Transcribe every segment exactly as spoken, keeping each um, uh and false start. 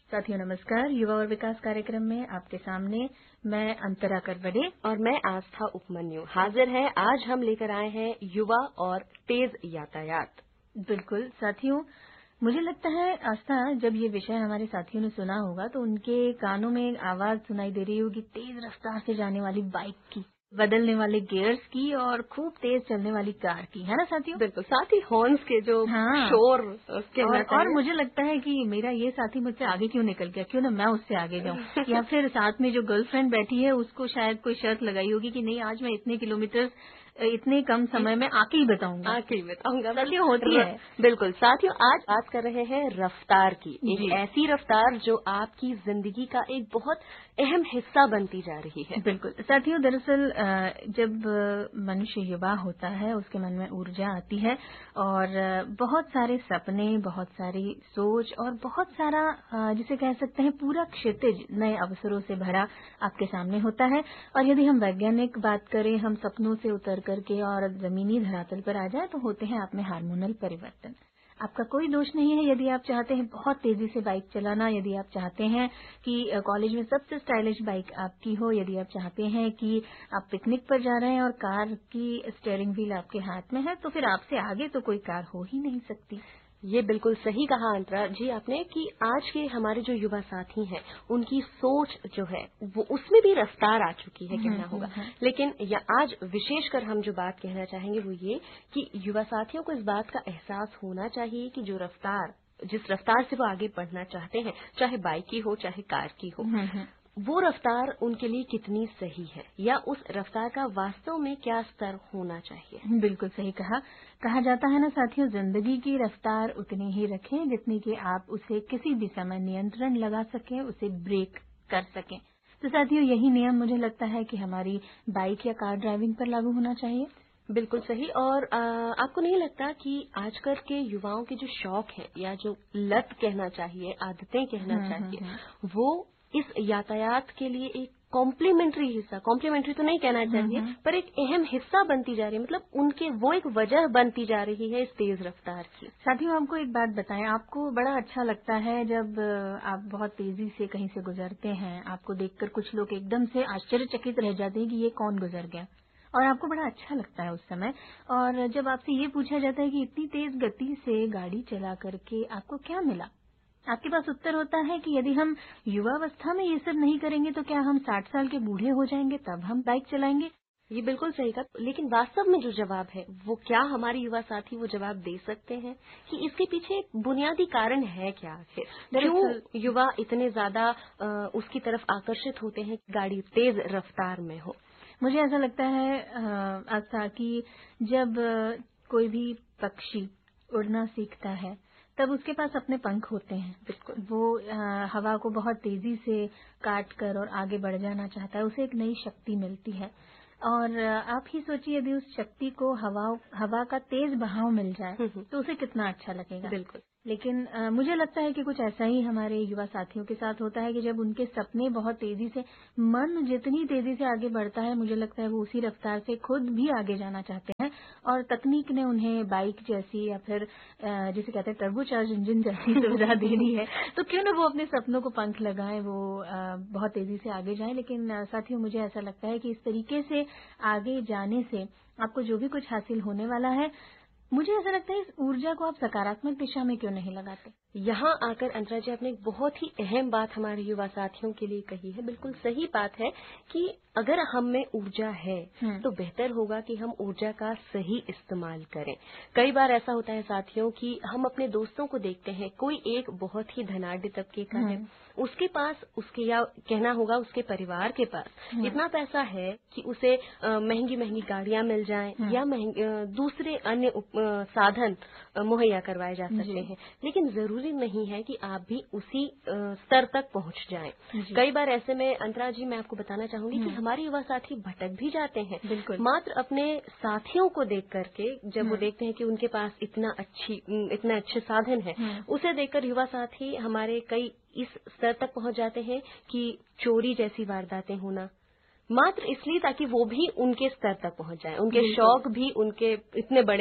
साथियों नमस्कार। युवा और विकास कार्यक्रम में आपके सामने मैं अंतरा करवडे और मैं आस्था उपमन्यु हाजिर है। आज हम लेकर आए हैं युवा और तेज यातायात। बिल्कुल साथियों, मुझे लगता है आस्था, जब ये विषय हमारे साथियों ने सुना होगा तो उनके कानों में आवाज सुनाई दे रही होगी तेज रफ्तार से जाने वाली बाइक की, बदलने वाले गियर्स की और खूब तेज चलने वाली कार की, है ना साथियों? बिल्कुल, साथ ही हॉर्न्स के जो हाँ। शोर उसके और, और मुझे लगता है कि मेरा ये साथी मुझसे आगे क्यों निकल गया, क्यों ना मैं उससे आगे जाऊं। या फिर साथ में जो गर्लफ्रेंड बैठी है उसको शायद कोई शर्त लगाई होगी कि नहीं, आज मैं इतने किलोमीटर इतने कम समय में आके ही बताऊंगा आके ही बताऊंगा साथियों, होती है। बिल्कुल साथियों, आज बात कर रहे हैं रफ्तार की, एक ऐसी रफ्तार जो आपकी जिंदगी का एक बहुत अहम हिस्सा बनती जा रही है। बिल्कुल साथियों, दरअसल जब मनुष्य युवा होता है उसके मन में ऊर्जा आती है और बहुत सारे सपने, बहुत सारी सोच और बहुत सारा जिसे कह सकते हैं पूरा क्षितिज नए अवसरों से भरा आपके सामने होता है। और यदि हम वैज्ञानिक बात करें, हम सपनों से उतर करके और जमीनी धरातल पर आ जाए तो होते हैं आप में हार्मोनल परिवर्तन। आपका कोई दोष नहीं है यदि आप चाहते हैं बहुत तेजी से बाइक चलाना, यदि आप चाहते हैं कि कॉलेज में सबसे स्टाइलिश बाइक आपकी हो, यदि आप चाहते हैं कि आप पिकनिक पर जा रहे हैं और कार की स्टीयरिंग व्हील आपके हाथ में है, तो फिर आपसे आगे तो कोई कार हो ही नहीं सकती। ये बिल्कुल सही कहा अंतरा जी आपने कि आज के हमारे जो युवा साथी हैं उनकी सोच जो है वो उसमें भी रफ्तार आ चुकी है, कहना होगा। लेकिन या आज विशेषकर हम जो बात कहना चाहेंगे वो ये कि युवा साथियों को इस बात का एहसास होना चाहिए कि जो रफ्तार जिस रफ्तार से वो आगे बढ़ना चाहते हैं, चाहे बाइक की हो चाहे कार की हो, वो रफ्तार उनके लिए कितनी सही है या उस रफ्तार का वास्तव में क्या स्तर होना चाहिए। बिल्कुल सही कहा। कहा जाता है ना साथियों, जिंदगी की रफ्तार उतनी ही रखें जितनी कि आप उसे किसी भी समय नियंत्रण लगा सकें, उसे ब्रेक कर सकें। तो साथियों, यही नियम मुझे लगता है कि हमारी बाइक या कार ड्राइविंग पर लागू होना चाहिए। बिल्कुल सही। और आ, आपको नहीं लगता कि आजकल के युवाओं के जो शौक है या जो लत कहना चाहिए, आदतें कहना चाहिए, वो इस यातायात के लिए एक कॉम्प्लीमेंट्री हिस्सा, कॉम्प्लीमेंट्री तो नहीं कहना चाहिए, पर एक अहम हिस्सा बनती जा रही है। मतलब उनके वो एक वजह बनती जा रही है इस तेज रफ्तार की। साथियों, आपको एक बात बताएं, आपको बड़ा अच्छा लगता है जब आप बहुत तेजी से कहीं से गुजरते हैं, आपको देखकर कुछ लोग एकदम से आश्चर्यचकित रह जाते हैं कि ये कौन गुजर गया, और आपको बड़ा अच्छा लगता है उस समय। और जब आपसे ये पूछा जाता है कि इतनी तेज गति से गाड़ी चला करके आपको क्या मिला, आपके पास उत्तर होता है कि यदि हम युवावस्था में ये सब नहीं करेंगे तो क्या हम साठ साल के बूढ़े हो जाएंगे तब हम बाइक चलाएंगे। ये बिल्कुल सही कहा। लेकिन वास्तव में जो जवाब है वो क्या हमारे युवा साथी वो जवाब दे सकते हैं कि इसके पीछे एक बुनियादी कारण है क्या आखिर? क्यों युवा इतने ज्यादा उसकी तरफ आकर्षित होते हैं कि गाड़ी तेज रफ्तार में हो? मुझे ऐसा लगता है आस्था कि जब कोई भी पक्षी उड़ना सीखता है तब उसके पास अपने पंख होते हैं। बिल्कुल, वो आ, हवा को बहुत तेजी से काट कर और आगे बढ़ जाना चाहता है, उसे एक नई शक्ति मिलती है। और आप ही सोचिए, यदि उस शक्ति को हवा हवा का तेज बहाव मिल जाए तो उसे कितना अच्छा लगेगा। बिल्कुल। लेकिन आ, मुझे लगता है कि कुछ ऐसा ही हमारे युवा साथियों के साथ होता है कि जब उनके सपने बहुत तेजी से, मन जितनी तेजी से आगे बढ़ता है, मुझे लगता है वो उसी रफ्तार से खुद भी आगे जाना चाहते हैं। और तकनीक ने उन्हें बाइक जैसी या फिर जिसे कहते हैं टर्बोचार्ज इंजन जैसी सुविधा दे दी है, तो क्यों ना वो अपने सपनों को पंख लगाएं, वो आ, बहुत तेजी से आगे जाएं। लेकिन आ, साथियों, मुझे ऐसा लगता है कि इस तरीके से आगे जाने से आपको जो भी कुछ हासिल होने वाला है, मुझे ऐसा लगता है इस ऊर्जा को आप सकारात्मक दिशा में क्यों नहीं लगाते। यहाँ आकर अंतरा जी आपने एक बहुत ही अहम बात हमारे युवा साथियों के लिए कही है। बिल्कुल सही बात है कि अगर हम में ऊर्जा है तो बेहतर होगा कि हम ऊर्जा का सही इस्तेमाल करें। कई बार ऐसा होता है साथियों कि हम अपने दोस्तों को देखते हैं, कोई एक बहुत ही धनाढ्य तबके का है, उसके पास उसके या कहना होगा उसके परिवार के पास इतना पैसा है कि उसे महंगी महंगी गाड़ियां मिल जाएं या दूसरे अन्य साधन मुहैया करवाए जा सकते हैं। लेकिन जरूरी नहीं है कि आप भी उसी स्तर तक पहुंच जाएं। कई बार ऐसे में अंतरा जी मैं आपको बताना चाहूंगी कि हमारे युवा साथी भटक भी जाते हैं, मात्र अपने साथियों को देख करके। जब वो देखते हैं कि उनके पास इतना अच्छी इतने अच्छे साधन है, उसे देखकर युवा साथी हमारे कई इस स्तर तक पहुंच जाते हैं कि चोरी जैसी वारदातें होना, मात्र इसलिए ताकि वो भी उनके स्तर तक पहुंच जाएं, उनके शौक भी उनके इतने बड़े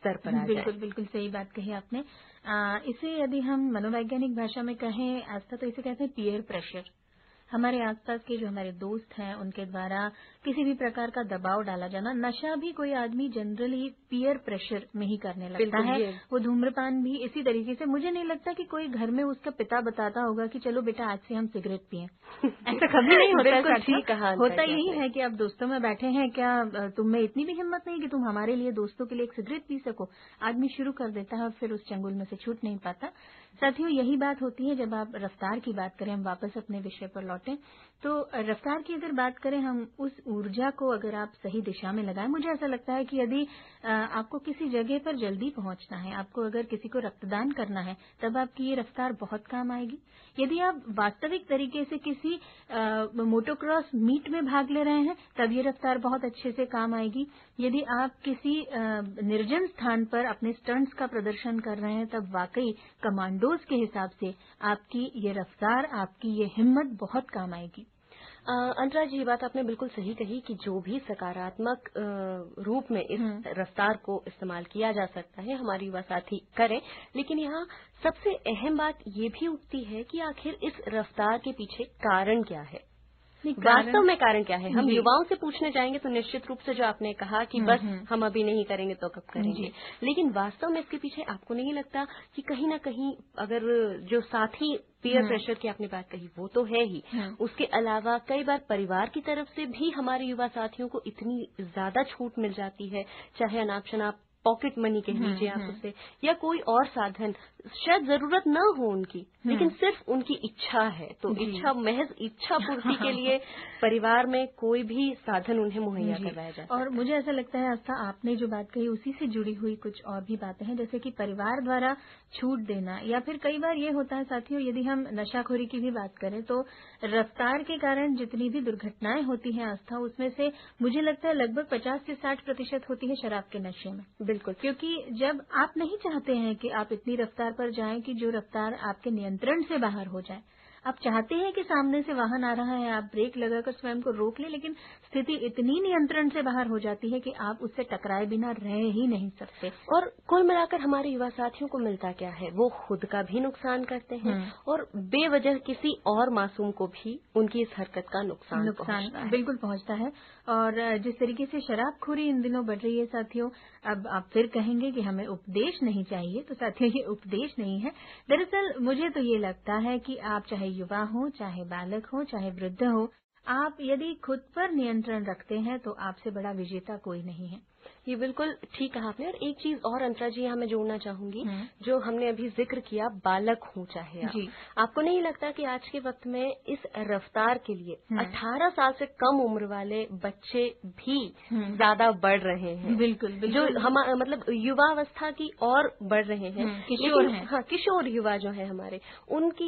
स्तर पर आ जाए। बिल्कुल बिल्कुल सही बात कही आपने। आ, इसे यदि हम मनोवैज्ञानिक भाषा में कहें आस्था, तो इसे कहते हैं पीयर प्रेशर। हमारे आसपास के जो हमारे दोस्त हैं उनके द्वारा किसी भी प्रकार का दबाव डाला जाना। नशा भी कोई आदमी जनरली पीयर प्रेशर में ही करने लगता है। वो धूम्रपान भी इसी तरीके से। मुझे नहीं लगता कि कोई घर में उसका पिता बताता होगा कि चलो बेटा आज से हम सिगरेट पिएं। ऐसा कभी नहीं होता है। ठीक कहा। होता यही है कि आप दोस्तों में बैठे हैं, क्या तुम में इतनी भी हिम्मत नहीं कि तुम हमारे लिए, दोस्तों के लिए एक सिगरेट पी सको। आदमी शुरू कर देता है और फिर उस चंगुल में से छूट नहीं पाता। साथियों, यही बात होती है जब आप रफ्तार की बात करें। हम वापस अपने विषय पर लौटें तो रफ्तार की अगर बात करें, हम उस ऊर्जा को अगर आप सही दिशा में लगाएं, मुझे ऐसा लगता है कि यदि आपको किसी जगह पर जल्दी पहुंचना है, आपको अगर किसी को रक्तदान करना है, तब आपकी ये रफ्तार बहुत काम आएगी। यदि आप वास्तविक तरीके से किसी मोटोक्रॉस मीट में भाग ले रहे हैं, तब ये रफ्तार बहुत अच्छे से काम आएगी। यदि आप किसी निर्जन स्थान पर अपने स्टंट्स का प्रदर्शन कर रहे हैं, तब वाकई कमांडोज के हिसाब से आपकी ये रफ्तार, आपकी ये हिम्मत बहुत काम आएगी। अंतरा जी, ये बात आपने बिल्कुल सही कही कि जो भी सकारात्मक रूप में इस रफ्तार को इस्तेमाल किया जा सकता है, हमारे युवा साथी करें। लेकिन यहाँ सबसे अहम बात ये भी उठती है कि आखिर इस रफ्तार के पीछे कारण क्या है, वास्तव में कारण क्या है। हम युवाओं से पूछने जाएंगे तो निश्चित रूप से जो आपने कहा कि बस हम अभी नहीं करेंगे तो कब करेंगे, लेकिन वास्तव में इसके पीछे आपको नहीं लगता कि कहीं ना कहीं अगर जो साथी पीयर प्रेशर की आपने बात कही वो तो है ही, उसके अलावा कई बार परिवार की तरफ से भी हमारे युवा साथियों को इतनी ज्यादा छूट मिल जाती है, चाहे अनाप शनाप पॉकेट मनी कह लीजिए आप उसे, या कोई और साधन, शायद जरूरत न हो उनकी, लेकिन सिर्फ उनकी इच्छा है, तो इच्छा, महज इच्छा पूर्ति के लिए परिवार में कोई भी साधन उन्हें मुहैया करवाया जाता है। और मुझे ऐसा लगता है आस्था, आपने जो बात कही उसी से जुड़ी हुई कुछ और भी बातें हैं, जैसे कि परिवार द्वारा छूट देना, या फिर कई बार ये होता है साथियों, यदि हम नशाखोरी की भी बात करें तो रफ्तार के कारण जितनी भी दुर्घटनाएं होती हैं आस्था, उसमें से मुझे लगता है लगभग पचास से साठ प्रतिशत होती है शराब के नशे में। बिल्कुल, क्योंकि जब आप नहीं चाहते हैं कि आप इतनी रफ्तार पर जाएं कि जो रफ्तार आपके नियंत्रण से बाहर हो जाए, आप चाहते हैं कि सामने से वाहन आ रहा है, आप ब्रेक लगाकर स्वयं को रोक लें, लेकिन स्थिति इतनी नियंत्रण से बाहर हो जाती है कि आप उससे टकराए बिना रह ही नहीं सकते। और कुल मिलाकर हमारे युवा साथियों को मिलता क्या है, वो खुद का भी नुकसान करते हैं और बेवजह किसी और मासूम को भी उनकी इस हरकत का नुकसान नुकसान बिल्कुल पहुंचता है। और जिस तरीके से शराबखोरी इन दिनों बढ़ रही है साथियों, अब आप फिर कहेंगे कि हमें उपदेश नहीं चाहिए, तो साथियों ये उपदेश नहीं है। दरअसल मुझे तो ये लगता है कि आप चाहे युवा हो, चाहे बालक हो, चाहे वृद्ध हो, आप यदि खुद पर नियंत्रण रखते हैं तो आपसे बड़ा विजेता कोई नहीं है। ये बिल्कुल ठीक कहा आपने। और एक चीज और अंतरा जी यहाँ मैं जोड़ना चाहूंगी, जो हमने अभी जिक्र किया, बालक हो चाहे आप, आपको नहीं लगता कि आज के वक्त में इस रफ्तार के लिए अठारह साल से कम उम्र वाले बच्चे भी ज्यादा बढ़ रहे हैं? बिल्कुल, बिल्कुल। जो हम मतलब युवावस्था की और बढ़ रहे हैं, किशोर हैं। हाँ, किशोर युवा जो है हमारे, उनकी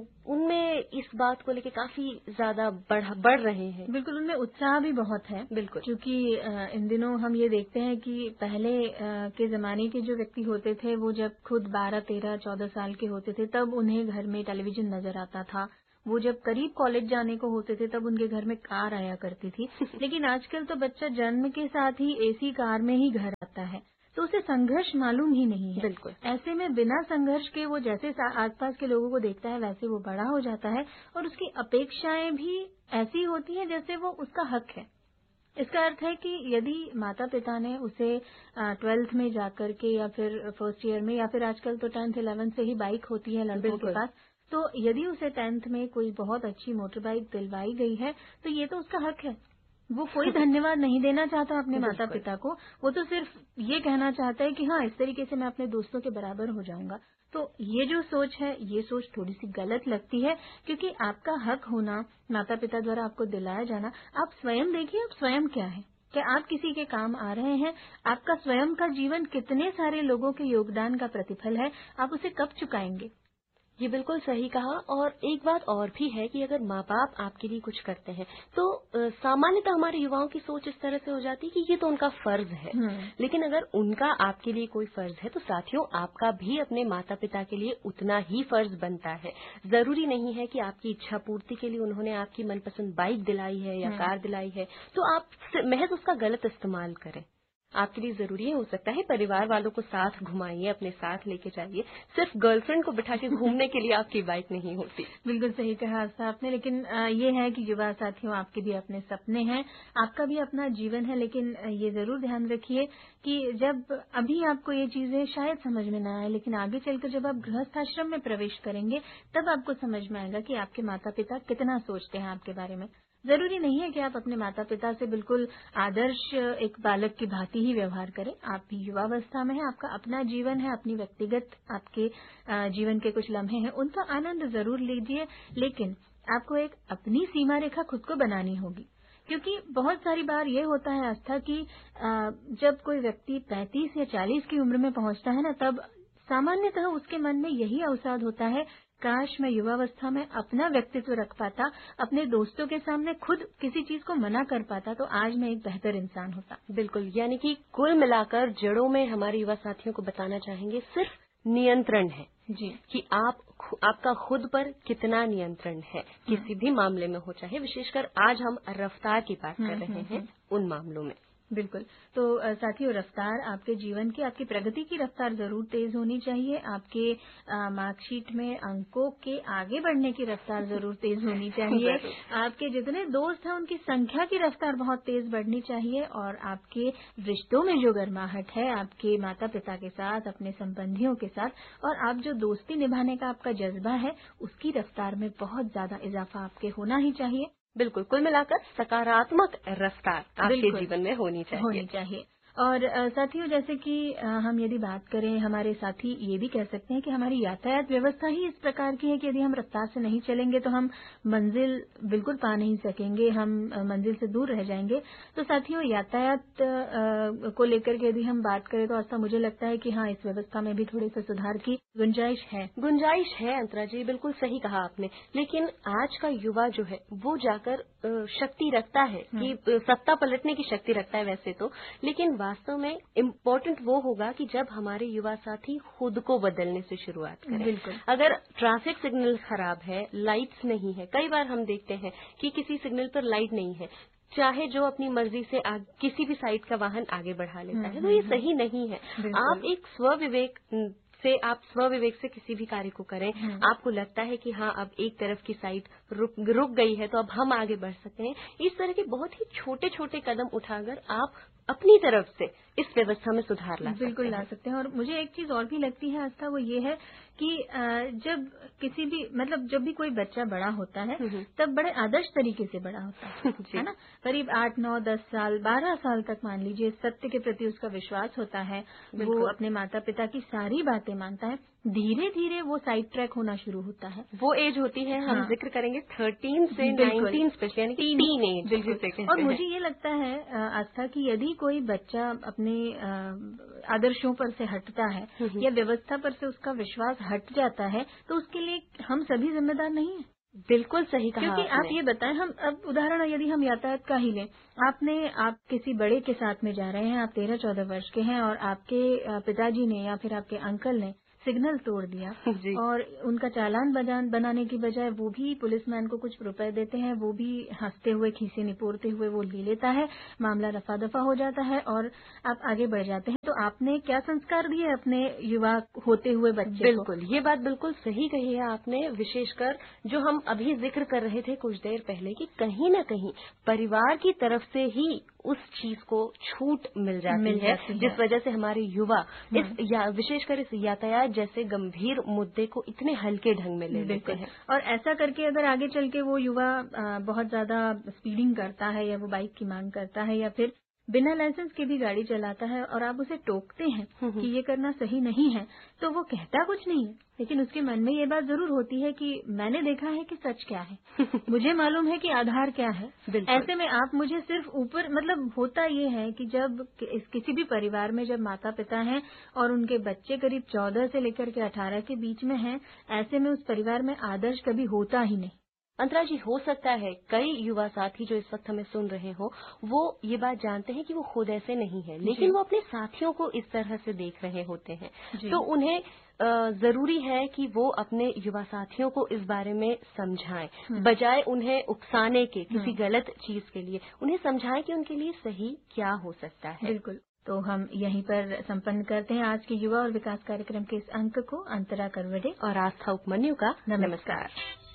उनमें इस बात को लेके काफी ज्यादा बढ़ बढ़ रहे हैं। बिल्कुल, उनमें उत्साह भी बहुत है। बिल्कुल, क्योंकि इन दिनों हम ये देखते हैं कि पहले के जमाने के जो व्यक्ति होते थे, वो जब खुद बारह तेरह चौदह साल के होते थे, तब उन्हें घर में टेलीविजन नजर आता था। वो जब करीब कॉलेज जाने को होते थे, तब उनके घर में कार आया करती थी। लेकिन आजकल तो बच्चा जन्म के साथ ही एसी कार में ही घर आता है, तो उसे संघर्ष मालूम ही नहीं है। बिल्कुल, ऐसे में बिना संघर्ष के वो जैसे आसपास के लोगों को देखता है, वैसे वो बड़ा हो जाता है और उसकी अपेक्षाएं भी ऐसी होती हैं जैसे वो उसका हक है। इसका अर्थ है कि यदि माता पिता ने उसे ट्वेल्थ में जाकर के, या फिर फर्स्ट ईयर में, या फिर आजकल तो टेंथ इलेवेंथ से ही बाइक होती है लड़कों के पास, तो यदि उसे टेंथ में कोई बहुत अच्छी मोटर बाइक दिलवाई गई है, तो ये तो उसका हक है। वो कोई धन्यवाद नहीं देना चाहता अपने माता पिता को, वो तो सिर्फ ये कहना चाहता है कि हाँ, इस तरीके से मैं अपने दोस्तों के बराबर हो जाऊंगा। तो ये जो सोच है, ये सोच थोड़ी सी गलत लगती है, क्योंकि आपका हक होना, माता पिता द्वारा आपको दिलाया जाना, आप स्वयं देखिए आप स्वयं क्या है, क्या आप किसी के काम आ रहे हैं? आपका स्वयं का जीवन कितने सारे लोगों के योगदान का प्रतिफल है, आप उसे कब चुकाएंगे? ये बिल्कुल सही कहा। और एक बात और भी है कि अगर माँ बाप आपके लिए कुछ करते हैं तो सामान्यतः हमारे युवाओं की सोच इस तरह से हो जाती है कि ये तो उनका फर्ज है। लेकिन अगर उनका आपके लिए कोई फर्ज है तो साथियों, आपका भी अपने माता पिता के लिए उतना ही फर्ज बनता है। जरूरी नहीं है कि आपकी इच्छा पूर्ति के लिए उन्होंने आपकी मनपसंद बाइक दिलाई है या कार दिलाई है तो आप महज उसका गलत इस्तेमाल करें। आपके लिए जरूरी है। हो सकता है परिवार वालों को साथ घुमाइए, अपने साथ लेके जाइए। सिर्फ गर्लफ्रेंड को बिठा के घूमने के लिए आपकी बाइक नहीं होती। बिल्कुल सही कहा आस्था आपने। लेकिन ये है कि युवा साथियों, आपके भी अपने सपने हैं, आपका भी अपना जीवन है, लेकिन ये जरूर ध्यान रखिए कि जब अभी आपको ये चीजें शायद समझ में ना आए, लेकिन आगे चलकर जब आप गृहस्थ आश्रम में प्रवेश करेंगे तब आपको समझ में आएगा कि आपके माता पिता कितना सोचते हैं आपके बारे में। जरूरी नहीं है कि आप अपने माता पिता से बिल्कुल आदर्श एक बालक की भांति ही व्यवहार करें। आप भी युवावस्था में हैं, आपका अपना जीवन है, अपनी व्यक्तिगत आपके जीवन के कुछ लम्हे हैं, उनका आनंद जरूर लीजिए, लेकिन आपको एक अपनी सीमा रेखा खुद को बनानी होगी। क्योंकि बहुत सारी बार ये होता है आस्था कि जब कोई व्यक्ति पैंतीस या चालीस की उम्र में पहुंचता है ना, तब सामान्यतः उसके मन में यही अवसाद होता है, काश मैं युवावस्था में अपना व्यक्तित्व रख पाता, अपने दोस्तों के सामने खुद किसी चीज को मना कर पाता, तो आज मैं एक बेहतर इंसान होता। बिल्कुल, यानी कि कुल मिलाकर जड़ों में हमारे युवा साथियों को बताना चाहेंगे सिर्फ नियंत्रण है जी, कि आप आपका खुद पर कितना नियंत्रण है किसी भी मामले में हो, चाहे विशेषकर आज हम रफ्तार की बात कर रहे हैं उन मामलों में। बिल्कुल। तो साथियों, रफ्तार आपके जीवन की, आपकी प्रगति की रफ्तार जरूर तेज होनी चाहिए। आपके मार्कशीट में अंकों के आगे बढ़ने की रफ्तार जरूर तेज होनी चाहिए। आपके जितने दोस्त हैं उनकी संख्या की रफ्तार बहुत तेज बढ़नी चाहिए। और आपके रिश्तों में जो गर्माहट है, आपके माता पिता के साथ, अपने संबंधियों के साथ, और आप जो दोस्ती निभाने का आपका जज्बा है, उसकी रफ्तार में बहुत ज्यादा इजाफा आपके होना ही चाहिए। बिल्कुल, कुल मिलाकर सकारात्मक रफ्तार आपके जीवन में होनी चाहिए होनी चाहिए। और साथियों, जैसे कि हम यदि बात करें, हमारे साथी ये भी कह सकते हैं कि हमारी यातायात व्यवस्था ही इस प्रकार की है कि यदि हम रफ्तार से नहीं चलेंगे तो हम मंजिल बिल्कुल पा नहीं सकेंगे, हम मंजिल से दूर रह जाएंगे। तो साथियों, यातायात को लेकर के यदि हम बात करें तो आस्था मुझे लगता है कि हाँ, इस व्यवस्था में भी थोड़े से सुधार की गुंजाइश है। गुंजाइश है अंतरा जी, बिल्कुल सही कहा आपने। लेकिन आज का युवा जो है वो जाकर शक्ति रखता है कि सत्ता पलटने की शक्ति रखता है वैसे तो, लेकिन वास्तव में इम्पोर्टेंट वो होगा कि जब हमारे युवा साथी खुद को बदलने से शुरुआत करें। बिल्कुल। अगर ट्रैफिक सिग्नल खराब है, लाइट्स नहीं है, कई बार हम देखते हैं कि किसी सिग्नल पर लाइट नहीं है, चाहे जो अपनी मर्जी से आग, किसी भी साइड का वाहन आगे बढ़ा लेता है, तो ये सही नहीं है। आप एक स्वविवेक से आप स्वविवेक से किसी भी कार्य को करें। आपको लगता है कि हाँ, अब एक तरफ की साइड रुक रुक गई है तो अब हम आगे बढ़ सकते हैं। इस तरह के बहुत ही छोटे छोटे कदम उठाकर आप अपनी तरफ से इस व्यवस्था में सुधार ला सकते हैं। बिल्कुल ला सकते हैं। और मुझे एक चीज और भी लगती है आस्था, वो ये है कि जब किसी भी मतलब जब भी कोई बच्चा बड़ा होता है तब बड़े आदर्श तरीके से बड़ा होता है, है ना। करीब आठ नौ दस साल बारह साल तक मान लीजिए सत्य के प्रति उसका विश्वास होता है, वो अपने माता पिता की सारी बातें मानता है। धीरे धीरे वो साइड ट्रैक होना शुरू होता है। वो एज होती है, हम हाँ। जिक्र करेंगे थर्टीन से नाइनटीन स्पेशली, यानी कि टीन एज जिसे कहते हैं। और मुझे ये लगता है आस्था कि यदि कोई बच्चा अपने आदर्शों पर से हटता है या व्यवस्था पर से उसका विश्वास हट जाता है तो उसके लिए हम सभी जिम्मेदार नहीं है। बिल्कुल सही कहा। क्योंकि आप ये बताएं, हम अब उदाहरण यदि हम यातायात का ही लें, आपने आप किसी बड़े के साथ में जा रहे हैं, आप तेरह चौदह वर्ष के हैं और आपके पिताजी ने या फिर आपके अंकल ने सिग्नल तोड़ दिया और उनका चालान बजान बनाने की बजाय वो भी पुलिसमैन को कुछ रुपए देते हैं, वो भी हंसते हुए खीसे निपोरते हुए वो ले लेता है, मामला रफा दफा हो जाता है और आप आगे बढ़ जाते हैं। तो आपने क्या संस्कार दिए अपने युवा होते हुए बच्चे बिल्कुल, को? ये बात बिल्कुल सही कही है आपने। विशेषकर जो हम अभी जिक्र कर रहे थे कुछ देर पहले कि कहीं न कहीं परिवार की तरफ से ही उस चीज को छूट मिल जाती मिल है, है जिस वजह से हमारे युवा इस या विशेषकर इस यातायात जैसे गंभीर मुद्दे को इतने हल्के ढंग में ले लेते हैं। और ऐसा करके अगर आगे चल के वो युवा बहुत ज्यादा स्पीडिंग करता है या वो बाइक की मांग करता है या फिर बिना लाइसेंस के भी गाड़ी चलाता है और आप उसे टोकते हैं कि ये करना सही नहीं है, तो वो कहता कुछ नहीं है, लेकिन उसके मन में ये बात जरूर होती है कि मैंने देखा है कि सच क्या है, मुझे मालूम है कि आधार क्या है। ऐसे में आप मुझे सिर्फ ऊपर मतलब होता ये है कि जब किसी भी परिवार में जब माता पिता हैं और उनके बच्चे करीब चौदह से लेकर के अठारह के बीच में हैं, ऐसे में उस परिवार में आदर्श कभी होता ही नहीं। अंतरा जी, हो सकता है कई युवा साथी जो इस वक्त हमें सुन रहे हो वो ये बात जानते हैं कि वो खुद ऐसे नहीं है, लेकिन वो अपने साथियों को इस तरह से देख रहे होते हैं, तो उन्हें जरूरी है कि वो अपने युवा साथियों को इस बारे में समझाएं, बजाय उन्हें उकसाने के किसी गलत चीज के लिए उन्हें समझाएं कि उनके लिए सही क्या हो सकता है। बिल्कुल। तो हम यहीं पर संपन्न करते हैं आज के युवा और विकास कार्यक्रम के इस अंक को। अंतरा करवडे और आस्था उपमन्यु का नमस्कार।